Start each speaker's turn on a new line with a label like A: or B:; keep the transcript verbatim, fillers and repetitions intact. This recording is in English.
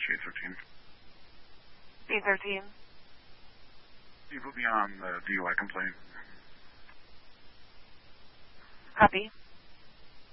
A: Street thirteen.
B: B thirteen.
A: You put me on the D U I complaint.
B: Copy.